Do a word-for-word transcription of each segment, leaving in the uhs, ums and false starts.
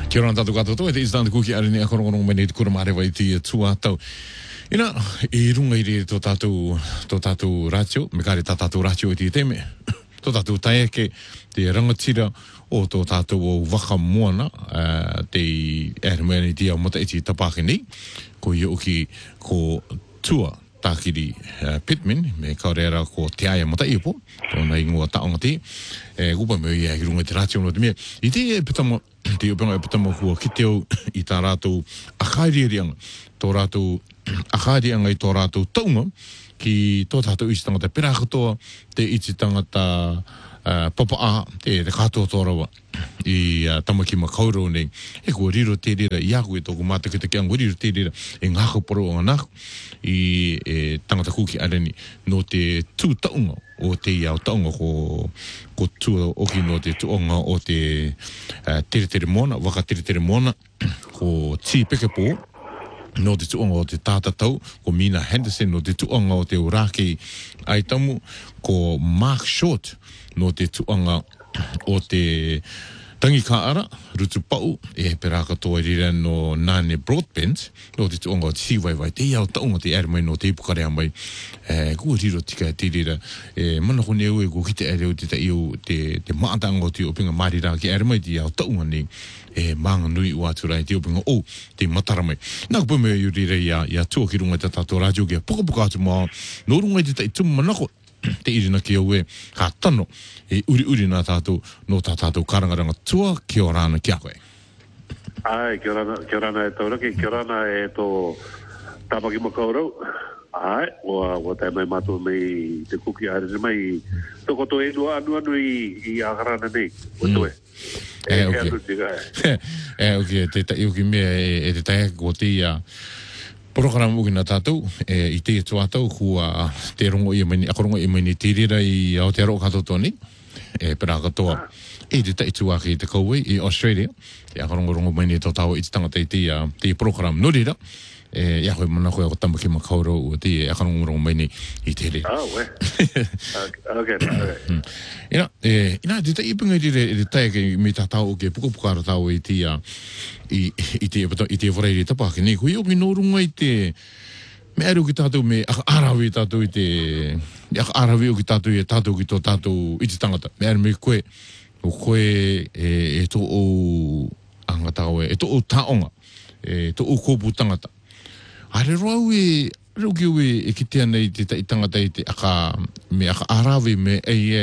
Kia ora tātou katoa, e te istāna kuki are ni a korongorongo mai nei te kura marewa I te tua tau. Ina, I runga I re tō tātou, tō tātou rātio, me kāre tā tātou rātio I te teme. Tō tātou taeke, te rangatira o tō tātou o waka moana, uh, te ēramēni te au mata iti tapake nei, ko I oki ko tua tākiri uh, Pitman, me kaurera ko te aia mata ipo, tōna ingoa taonga te, e upa me ia I runga te rātio no te mea. I te e pitama, te upenga e pitama kua ki te au I tā rātou akairianga, tō rātou akairianga I tō rātou taunga, ki tō tātou isi tangata pera katoa, te iti tangata uh, papa a, te te katoa tōrawa, I uh, tamaki makauro nei, e kua riro te rira, I aku e tōku māta ki te kia, ngua riro te rira, e ngāko poro o ngāko, I e, tangata kuki areni, no te tū taunga, o te iau taunga ko, ko tū oki no te tuonga o te uh, tere tere mona, waka tere tere mona, ko tī pekepo, no te tuonga o te tātatau, ko Mina Henderson, no te tuonga o te uraki aitamu, ko Mark Short, no te tuonga o te tangi kaara, rutu pau, e pera katoa rira no Nane Broadbent, no te tuonga o te siwaiwai, te iau taunga te ere mai no te ipukarea mai, e, kua riro tika te rira, e, mana kone ue ko ki te ere o te te iu, te, te maatanga o te opinga marira ki ere mai te iau taunga nei, e manga nui ua turai te opinga o te matara mai. Nā kupa mea iu rira ia, ia tua ki runga te tātou rādio kia pukapuka atu maa, no runga te tai tumu manako, te irina ki au e, ka tano, e uri uri nā tātou, no tā tātou karangaranga tua, kia ora ana kia koe. Ai, kia ora kia ora e tauraki, kia ora e tō tāpaki makaurau. Ai, ua, ua tai mai mātou mai te kuki aere mai, toko tō e nua anu anu I, I agarana nei, o toe. E, ok. E, ok, te tai uki mea e te tai ko te ia program uki nā tātou, e, I te tuatau kua te rongo I mani, akorongo I mani te rira I Aotearoa katoa tōni, e pera katoa, e te tai tuaki te kauwe I Australia, te akorongo rongo mani tō tau I te tangata I te, uh, te program no rira, e ia koe mana koe o tamaki makauro o te e akanongo rongo mai nei I te rira. Oh, we. Okay, okay. Ina, e, ina, te tai ipunga I te te tai ke me tā tau o ke pukapukara tau I te, uh, I, I te, I te whareire tapake nei, koe oki no runga I te, me aru ki tātou me aka arawi tātou I te, aka arawi o ki tātou I tātou ki tō tātou I te tangata, me aru me koe, o koe e, e tō o angata oe, e tō o taonga, e tō o kōpu tangata. Are roau e, rau ki ue e kitea nei te tai tangata I te aka, me aka arawi me ei e,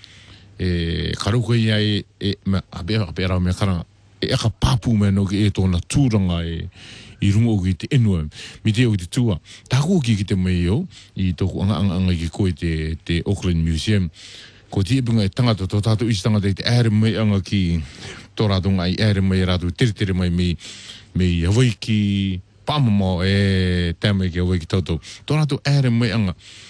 e karuka ia e, e me, ape, ape arau me karanga, e aka papu me no ki e tōna tūranga e, I rungo ki te enua, mi te o ki te tua. Tāko ki ki te mai o, I tōku anga anga anga ki koe te, te Auckland Museum, ko te ebunga e tangata tō tātou isi tangata I te ere mai anga ki tō rātonga I ere mai rātou tere tere mai me, me Hawaii ki pāmamo e tēmai ki Hawaii ki tautou. Tō rātou ere mai anga,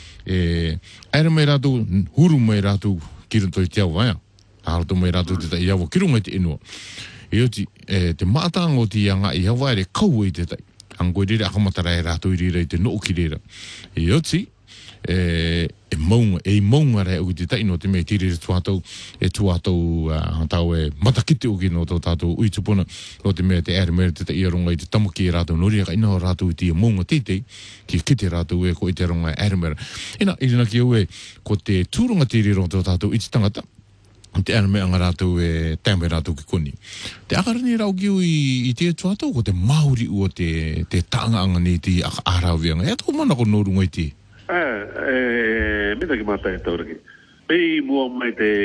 e ere mai rātou, huru mai rātou ki runto I te au vaia. Rātou mai rātou te tai iawa, ki runga I te enua. E oti, e, te mātanga o te ianga I Hawaii re kau I te tai. Angoi rere akamatara e rātou I rira I te noo ki rira. E oti, e, e maunga, e maunga re o te tai no te mea tirere tuatau, e tuatau uh, tau e matakite o ki no tau tātou ui tupuna, no te mea te ere mea te tai ronga I te tamaki e rātou nori, aka ina o rātou I te maunga teitei, ki kite rātou e ko I te ronga ere mea. Ina, irina ki au e, ko te tūrunga tirere o tau tātou I te tangata, te ere mea anga rātou e tēmai rātou ki koni. Te akarani rau ki ui I te tuatau, ko te Māori ua te, te taanga anga ni te aka ārawianga. E tō mana ko nōrunga I te? Eh, eh, mina ki mata e tauraki. Pei mua mai te,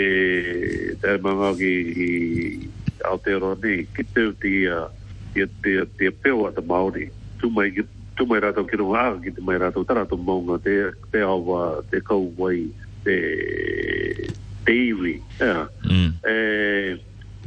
te manga ki I Aotearoa ni, ki te te, te, te, te peo a te Māori. Tu mai, tu mai rātou ki runga āga ki te mai rātou, tā rātou maunga, te, te awa, te kauwai, te, te iwi. Yeah. Mm. E,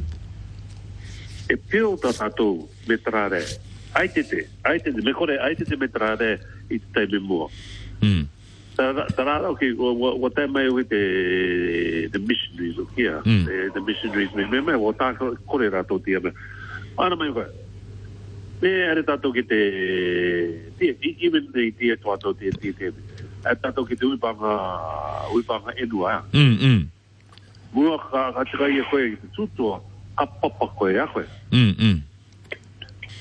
e peo tā tātou me trare. Aitete, aitete, me kore aitete me trare I te taime mua. Mm. Tarara, okay, what time I with the the missionaries of here, mm. the, the missionaries, me me what I kore rato tia me. Ana mai vai. Me are tato ki te te even the tia tato te te te. A tato ki te uipanga uipanga enua. Mm mm. Mua ka ka tika ia koe ki te tutua a papa koe a koe. Mm mm.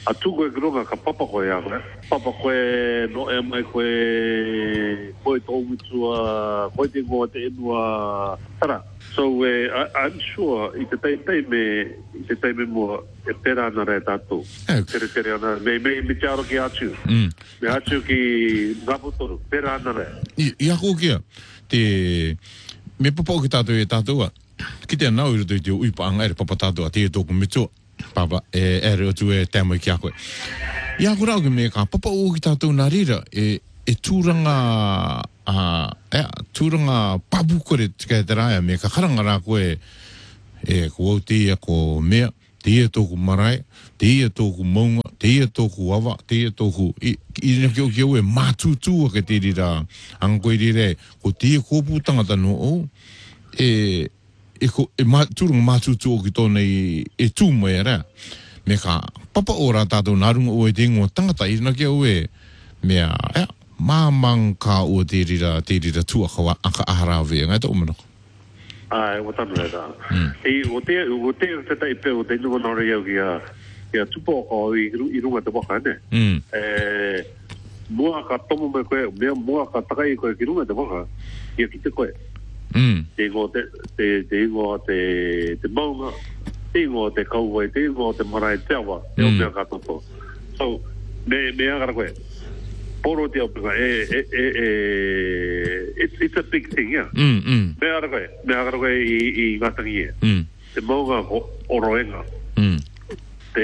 a tu koe grunga ka papa koe a koe. Papa koe no e mai koe koe tō mitua, koe te ngoa te enua tara. So uh, I, I'm sure i te tei tei me, i te tei me mua e pera ana rea tātou. Tere tere ana, me, me, me te aro ki atu. Mm. Me atu ki ngaputoru, pera ana rea. I, i ako kia, te, me papa o ki tātou e tātou a, ki te anau i ruto i te uipa anga ere papa tātou a te e tōku mitua. Papa, e ere o tu e tēmai ki a koe. I ako rau ki me ka, papa o ki tātou nā rira, e, e tūranga, a, e, tūranga papu kore tika e te rāia, me ka karanga rā koe, e, ko au te ia ko mea, te ia tōku marae, te ia tōku maunga, te ia tōku awa, te ia tōku, i, i rina ki o ki au e mātūtūa ke te rira, anga koe rire, ko te ia kōpū tangata no o, e, e ko e ma turunga mātūtū o ki tōna i e tūmai a rea. Me ka papa o rā tātou nārunga o e te ingoa tangata i rina ki au e mea ea māmang ka o te rira te rira tua kawa aka aharawe ngai tō umanako. Ai, o tanu e tā. E o te o te te tai pe o te ingoa nāra iau ki a ki a tupo o i, i runga te waka ane. Mm. E mua ka tomo me koe, mea mua ka takai koe ki runga te waka, i a ki te koe. Mm. Te ingoa te, te, te ingoa te, te maunga, te ingoa te kauwai, te ingoa te marae te awa, te o mea katoto. So, me, me agara koe, poro te opinga, e, e, e, e, it's, it's a big thing, yeah. Mm, mm. Me agara koe, me agara koe i, i ngatangi e. Mm. Te maunga ko oroenga, Mm. te,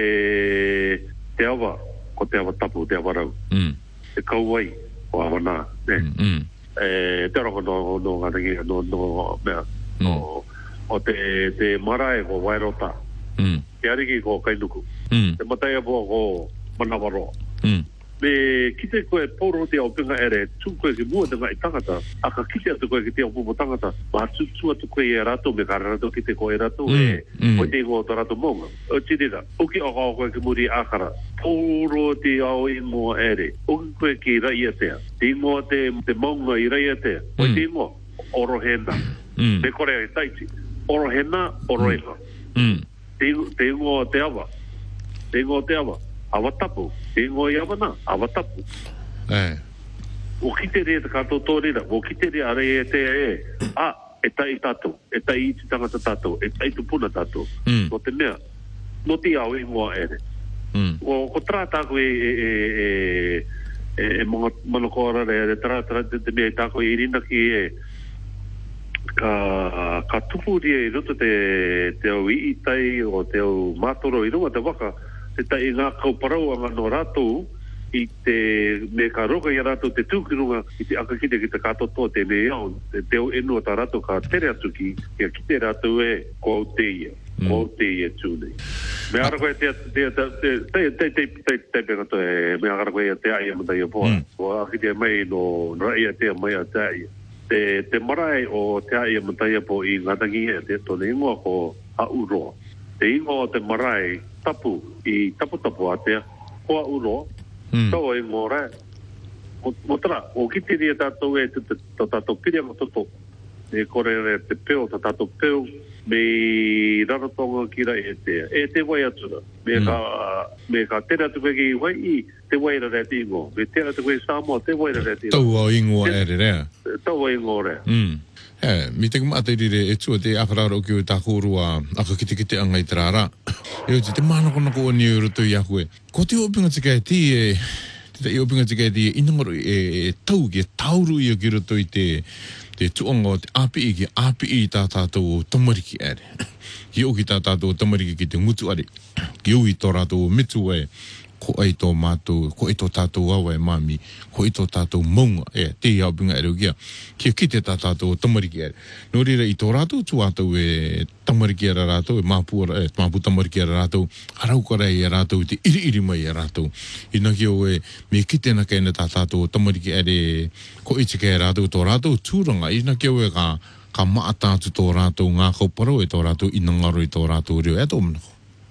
te awa, ko te awa tapu, te awa rau. Mm. Te kauwai, ko awa nā, ne. Mm. Mm. E te roko no no ngatangi no no mea no o te te marae ko wairota Mm. te ariki ko kainuku Mm. te matai po ko manawaro Mm. me kite koe poro te au pinga ere tu koe ki mua te ngai tangata a ka kite atu koe ki te au pupo tangata ma tu tu atu koe e rato me kara rato ki te koe rato e Mm. o te ingo to rato monga o tirira uki o kao koe ki muri akara poro te au ingo ere uki koe ki rai e tea te ingo te, te monga i rai e tea o te ingo orohena Mm. me kore e taiti orohena oroenga Mm. te, te ingo te awa te ingo te awa awa tapu, te ingo i awa nā, awa tapu. Eh. O kite rea te kato tōrera, o kite rea are e te e, a, e tai tātou, e tai iti tangata tātou, e tai tupuna tātou. Mm. No te mea, no te au ingoa ere. Mm. O ko tra tāko e, e, e, e, e mga manokora rea, e tra tra te, te mea tāko i rina ki e, ka, ka tupu rea i roto te, te au i tai o te au mātoro i runga te waka, te tai ngā kauparau anga no rātou i te me ka roka i rātou te tūkirunga i te akakite ki te katoto te me iau te teo enua tā rātou ka tere atu ki kia ki te rātou e ko au te ia ko au te ia tūnei me ara koe te te te te te te te te te penga to e me ara koe te aia mata ia poa o akite mai no rai te mai a te aia te te marae o te aia mata ia po i ngatangi e te tone ingoa ko a uroa te ingoa te marae tapu i tapu tapu atea koa uroa Mm. tau e ngore o, o tra o kite ria tātou e te tātou piri anga toto e kore re te peo ta tātou peo me raratonga ki rai e te e te wai atura me ka me ka tera tu ki wai i te wai ra te ingo me tera tu koe Samoa te wai ra te ingo Tau au ingoa ere rea. tau e ngore Mm. Eh, mi te kumata i rire e tua te akararo ki o tā kōrua aka kite kite anga i te rāra. E o te te mānako nako o ni o roto i a koe. Ko te opinga tika e ti e, te te opinga tika e ti e inangaro e, e tau ki e tauru i o ki roto i te, te tuonga o te api i ki api i tā tātou tamariki ere. Ki o ki tā tātou tamariki ki te ngutu are. Ki o i tō rātou mitu e. Ko ai tō mātou, ko ai tō tātou awa e mami, ko ai tō tātou maunga, e, te iau pinga ere o kia, kia ki te tā tātou tamariki ere. Nō rira i tō rātou tū ātou e tamariki ere rātou, e māpu, e, māpu tamariki ere rātou, araukara e rātou, te iri iri mai e rātou. I naki o e, me ki tēnā kēne tā tātou tamariki ere, ko itika e rātou tō rātou tūranga, i naki o e ka, ka maatātu tō rātou ngā kauparo e tō rātou inangaro i tō rātou rio, e tō manako.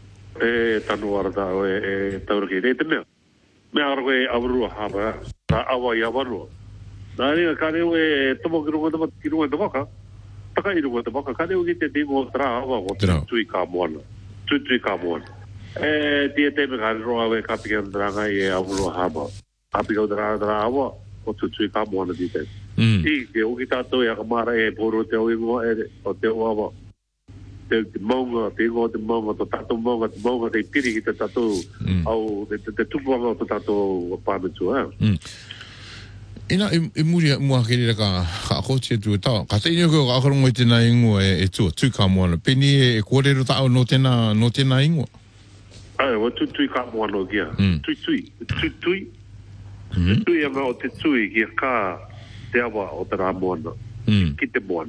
e tanu ara tā o e, e tauraki re te mea. Mea ara koe awarua hapa, tā awa i awarua. Nā ringa ka reo e tomo ki runga tama ki runga te waka, taka i runga te waka, ka reo ki te tingo tra awa o tui ka moana, tui tui ka moana. e dia te me kan roa we kapi kan dranga e avuro haba kapi kan dranga dranga o tu tu ka mo na dite i ke o kita to ya kamara e poro te o ingo e o te o ava te monga te go te monga to tato monga te monga te piri ki te tato au te te tupuanga o te tato pa me tu ha ina e muri mua kere ka ka koche tu ta ka te ino ko ka rongo te na ingo e tu tu ka mo na peni e korero ta no te na no te na ingo ai o tu tu ka mo no kia tu tu tu tu tu ia ma o te tu ki ka te ava o te ra mo na ki te mo na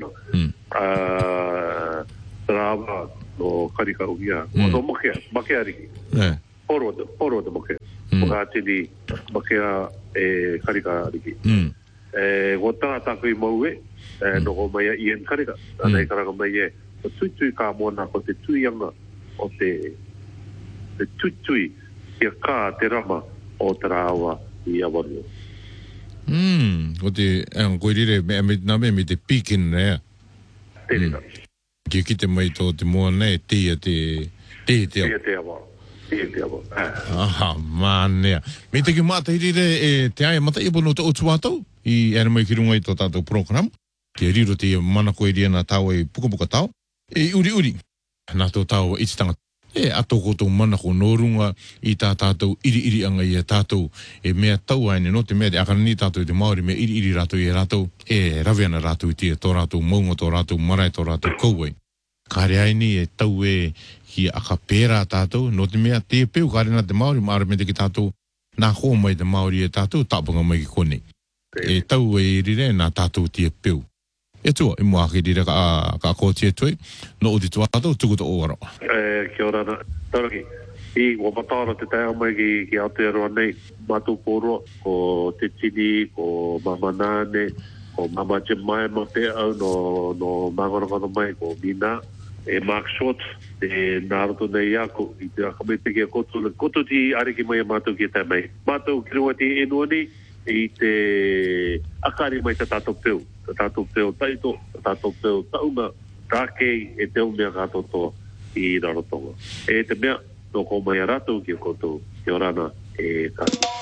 ah trava no karika ugia o no moke moke ari eh oro oro de moke moka te di moke e karika ari e gota ta ko moe e no go mai i en karika ana karaka mai e o tui tui ka mo na ko te tui anga o te te tui tui e ka te rama o trawa i avaru mm o te an ko ire me me na me te pikin ne te ki ki te mai tō te mua nei, tia te... Tia te awa. Tia te awa. Tia te awa. Aha, mānea. Me te ki māta hirire e te aia mata i pono te otu atau, i ere mai ki runga i tō tātou program. Ki riro te mana koe ria nā tau e puka puka tau. E uri uri. Nā tō tau i titanga. E ato koto mana ko nō runga i tā tātou iri iri anga i a tātou. E mea tau aine no te mea te akana ni tātou te Māori mea iri iri rātou i a rātou. E raweana rātou i tia tō rātou maunga tō rātou marae tō rātou kouai. Kare aini e tau e ki aka pērā tātou. No te mea te peu kare nā te Māori maara me te ki tātou. Nā ho mai te Māori e tātou tāpanga mai ki kone. E tau e rire nā tātou tia peu. E tua, i mua ki rira ka, ka kōtia tui, no o te tua tātou, tuku to ōara. E, kia ora na, taraki, i o matara te tae mai ki, ki Aotearoa nei, mātou pōroa, ko te tini, ko mamanane, ko mama Jemima te au no, no mangarangato mai, ko Mina, e Mark Short, e nāroto nei ako, i te akamete ki a koto, koto ti ariki mai a mātou ki tae mai. Mātou ki rua ti enua ni, i te akari mai te tātou peu. Te tātou peu taito, te tātou peu taunga, tākei e te umea kātoto i rarotonga. E te mea, no ko mai a rātou ki a koto, ki orana e kātoto.